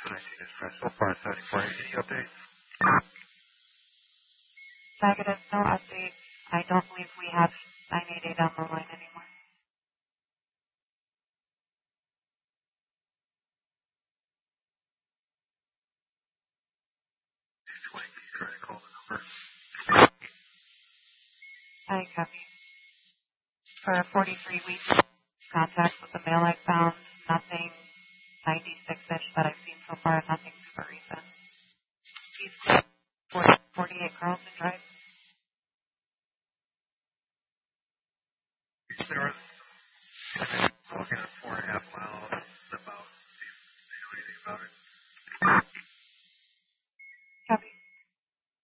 So far, 34. Any updates? Negative, no update. I don't believe we have 988 on the line anymore. Try to call the number. I copy. For 43 weeks, contacts with the mail I found, nothing 96-ish that I've seen so far, nothing super recent. East Cliff, 48 Carlson Drive. There was walking at 4.5 miles about. Do you know anything about it?